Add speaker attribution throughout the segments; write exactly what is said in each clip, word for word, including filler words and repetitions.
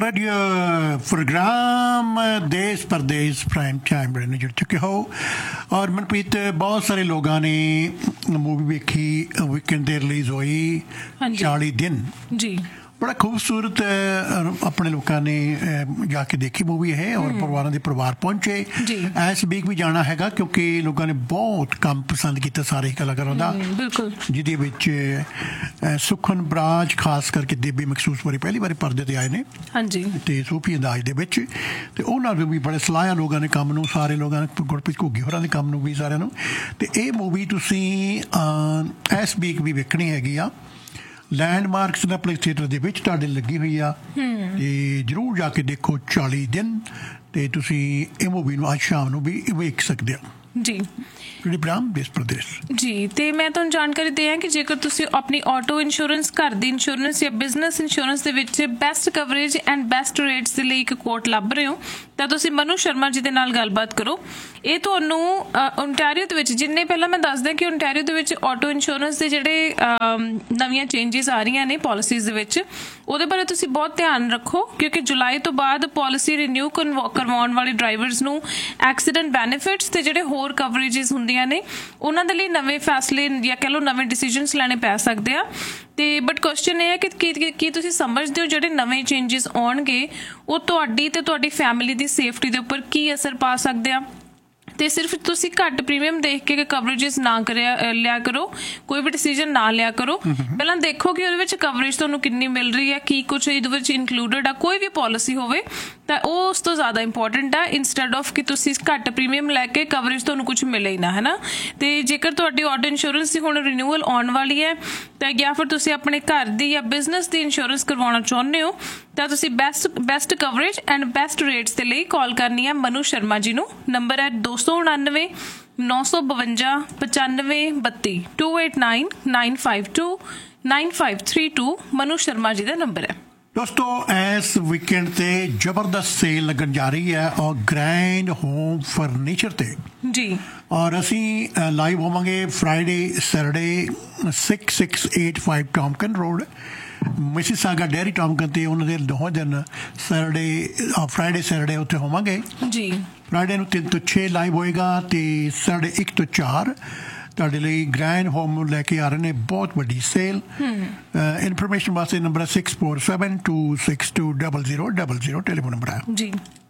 Speaker 1: radio programme देश परदेश prime time ने जुड़ चुके हो और मनप्रीत बहुत सारे लोगों ने मूवी वेखी वीकेंड ते रिलीज हुई चाली दिन जी बड़ा खूबसूरत अपने लोगों ने जाके देखी मूवी है और परिवार के परिवार पहुंचे इस वीक भी जाना हैगा क्योंकि लोगों ने बहुत काम पसंद किया सारे ही कलाकारों का
Speaker 2: बिल्कुल
Speaker 1: जिहदे विच सुखन बराज खास करके देवी मखसूस वारी पहली बार परदे ते आए ने
Speaker 2: हाँ जी
Speaker 1: ते सूफी अंदाज दे विच ते उन्हां नूं भी बड़े सलाहिया लोगों ने काम नूं सारे लोगों ने गुरप्रीत घुग्गी होरां दे काम नूं भी सारिआं नूं ते इह मूवी तुसीं इस वीक भी वेखणी हैगी आ लैंडमार्क सिनेप्लेक्स थिएटर ਦੇ ਵਿੱਚ ਤੁਹਾਡੇ ਲੱਗੀ ਹੋਈ ਆ ਤੇ ਜਰੂਰ ਜਾ ਕੇ ਦੇਖੋ ਚਾਲੀ ਦਿਨ ਤੇ ਤੁਸੀਂ ਇਹ ਮੂਵੀ ਨੂੰ ਅੱਜ ਸ਼ਾਮ ਨੂੰ ਵੀ ਵੇਖ ਸਕਦੇ ਹੋ
Speaker 2: ਜੀ
Speaker 1: ਪ੍ਰਾਮ ਦੇਸ਼ ਪ੍ਰਦੇਸ਼
Speaker 2: ਜੀ ਤੇ ਮੈਂ ਤੁਹਾਨੂੰ ਜਾਣਕਾਰੀ ਦਿਆਂ ਕਿ ਜੇਕਰ ਤੁਸੀਂ ਆਪਣੀ ਆਟੋ ਇੰਸ਼ੋਰੈਂਸ ਘਰ ਦੀ ਇੰਸ਼ੋਰੈਂਸ ਜਾਂ ਬਿਜ਼ਨਸ ਇੰਸ਼ੋਰੈਂਸ ਦੇ ਵਿੱਚ best coverage and best rates ਦੇ ਲਈ ਇੱਕ ਕੋਟ ਲੱਭ ਰਹੇ ਹੋ ਤਾਂ ਤੁਸੀਂ ਮਨੂ ਸ਼ਰਮਾ ਜੀ ਦੇ ਨਾਲ ਗੱਲਬਾਤ ਕਰੋ ਇਹ ਤੁਹਾਨੂੰ ਓਨਟਾਰੀਓ ਦੇ ਵਿੱਚ ਜਿੰਨੇ ਪਹਿਲਾਂ ਮੈਂ ਦੱਸਦਾ ਕਿ ਓਨਟਾਰੀਓ ਦੇ ਵਿੱਚ ਆਟੋ ਇੰਸ਼ੋਰੈਂਸ ਦੇ ਜਿਹੜੇ ਨਵੀਆਂ ਚੇਂਜਸ ਆ ਰਹੀਆਂ ਨੇ ਪਾਲਿਸੀਜ਼ ਦੇ ਵਿੱਚ ਉਹਦੇ ਬਾਰੇ ਤੁਸੀਂ ਬਹੁਤ ਧਿਆਨ ਰੱਖੋ ਕਿਉਂਕਿ ਜੁਲਾਈ ਤੋਂ ਬਾਅਦ ਪਾਲਿਸੀ ਰੀਨਿਊ ਕਰਵਾਉਣ ਵਾਲੇ ਡਰਾਈਵਰਸ ਨੂੰ ਐਕਸੀਡੈਂਟ ਬੈਨੀਫਿਟਸ ਤੇ ਜਿਹੜੇ ਹੋਰ ਕਵਰੇਜਸ ਹੁੰਦੀਆਂ ਨੇ ਉਹਨਾਂ ਦੇ ਲਈ ਨਵੇਂ ਫੈਸਲੇ ਜਾਂ ਕਹਿ ਲਓ ਨਵੇਂ ਡਿਸੀਜਨਸ ਲੈਣੇ ਪੈ ਸਕਦੇ ਆ ਤੇ ਬਟ ਕੁਐਸਚਨ ਇਹ ਹੈ ਕਿ ਕੀ ਤੁਸੀਂ ਸਮਝਦੇ ਹੋ ਜਿਹੜੇ ਨਵੇਂ ਚੇਂਜਸ ਆਉਣਗੇ ਉਹ ਤੁਹਾਡੀ ਤੇ ਤੁਹਾਡੀ ਫੈਮਿਲੀ ਦੀ ਸੇਫਟੀ ਦੇ ਉੱਪਰ ਕੀ ਅਸਰ ਪਾ ਸਕਦੇ ਆ ਤੇ ਸਿਰਫ ਤੁਸੀਂ ਘੱਟ ਪ੍ਰੀਮੀਅਮ ਦੇਖ ਕੇ ਕਵਰੇਜਸ ਨਾ ਕਰਿਆ ਲਿਆ ਕਰੋ ਕੋਈ ਵੀ ਡਿਸੀਜਨ ਨਾ ਲਿਆ ਕਰੋ ਪਹਿਲਾਂ ਦੇਖੋ ਕਿ ਉਹਦੇ ਵਿੱਚ ਕਵਰੇਜ ਤੁਹਾਨੂੰ ਕਿੰਨੀ ਮਿਲ ਰਹੀ ਹੈ ਕੀ ਕੁਝ ਇਹਦੇ ਵਿੱਚ ਇਨਕਲੂਡਡ ਆ ਕੋਈ ਵੀ ਪਾਲਿਸੀ ਹੋਵੇ ਤਾਂ ਉਹ ਉਸ ਤੋਂ ਜ਼ਿਆਦਾ ਇੰਪੋਰਟੈਂਟ ਆ ਇੰਸਟੈਡ ਆਫ ਕਿ ਤੁਸੀਂ ਘੱਟ ਪ੍ਰੀਮੀਅਮ ਲੈ ਕੇ ਕਵਰੇਜ ਤੁਹਾਨੂੰ ਕੁਝ ਮਿਲੇ ਹੀ ਨਾ ਹੈ ਨਾ ਤੇ ਜੇਕਰ ਤੁਹਾਡੀ ਆਟੋ ਇੰਸ਼ੋਰੈਂਸ ਦੀ ਹੁਣ ਰੀਨਿਊਅਲ ਆਉਣ ਵਾਲੀ ਹੈ ਤਾਂ ਜਾਂ ਫਿਰ ਤੁਸੀਂ ਆਪਣੇ ਘਰ ਦੀ ਜਾਂ ਬਿਜ਼ਨਸ ਦੀ ਇੰਸ਼ੋਰੈਂਸ ਕਰਵਾਉਣਾ ਚਾਹੁੰਦੇ ਹੋ ਤਾਂ ਤੁਸੀਂ best best coverage and best rates ਦੇ ਲਈ ਕਾਲ ਕਰਨੀ ਹੈ ਮਨੂ ਸ਼ਰਮਾ ਜੀ ਨੂੰ ਨੰਬਰ ਹੈ ਦੋ ਸੌ ਉਣਾਨਵੇਂ ਨੌ ਸੌ ਬਵੰਜਾ ਪਚਾਨਵੇਂ ਬੱਤੀ to eight nine nine five to nine five three two Manu Sharma ji the number ਹੈ
Speaker 1: दोस्तों इस वीकेंड ते जबरदस्त सेल लगन जा रही है और ग्रैंड होम फर्नीचर ते
Speaker 2: जी
Speaker 1: और असी live होवांगे Friday Saturday six six eight five टॉमकन road Mississauga dairy टॉमकन ते उन्होंने दो दिन सैटरडे फ्राइडे सैटरडे उत्थे होवांगे
Speaker 2: जी
Speaker 1: फ्राइडे नूं तीन तो छे लाइव होएगा ते सैटरडे एक तो चार ਤੁਹਾਡੇ ਲਈ ਗ੍ਰੈਂਡ ਹੋਮ ਨੂੰ ਲੈ ਕੇ ਆ ਰਹੇ ਨੇ ਬਹੁਤ ਵੱਡੀ ਸੇਲ ਇਨਫੋਰਮੇਸ਼ਨ ਵਾਸਤੇ number six four seven two six to double zero double zero telephone number ਹੈ
Speaker 2: ਜੀ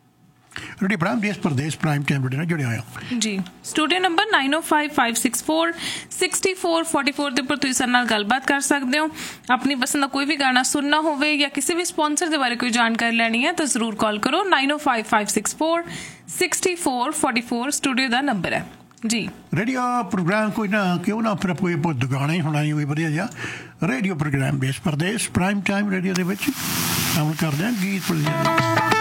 Speaker 1: ਰੇਡੀਓ ਪ੍ਰਾਈਮ ਦੇਸ਼ ਪ੍ਰਦੇਸ਼ ਪ੍ਰਾਈਮ ਟਾਈਮ ਨਾਲ ਜੁੜੇ ਹੋਏ ਹੋ
Speaker 2: ਜੀ ਸਟੂਡੀਓ ਨੰਬਰ ਨਾਈਨ ਓ five five six four six four four four ਦੇ ਉੱਪਰ ਤੁਸੀਂ ਸਾਡੇ ਨਾਲ ਗੱਲਬਾਤ ਕਰ ਸਕਦੇ ਹੋ ਆਪਣੀ ਪਸੰਦ ਦਾ ਕੋਈ ਵੀ ਗਾਣਾ ਸੁਣਨਾ ਹੋਵੇ ਜਾਂ ਕਿਸੇ ਵੀ ਸਪਾਂਸਰ ਦੇ ਬਾਰੇ ਕੋਈ ਜਾਣਕਾਰੀ ਲੈਣੀ ਹੈ ਤਾਂ ਜ਼ਰੂਰ ਕਾਲ ਕਰੋ ਨਾਈਨ ਓ five five six four six four four four studio ਦਾ ਨੰਬਰ ਹੈ जी
Speaker 1: रेडियो प्रोग्राम कोई ना क्यों ना फिर कोई बहुत गाना ही होना ही कोई बढ़िया जा रेडियो प्रोग्राम देश प्रदेश प्राइम टाइम रेडियो के शामिल कर दें गीत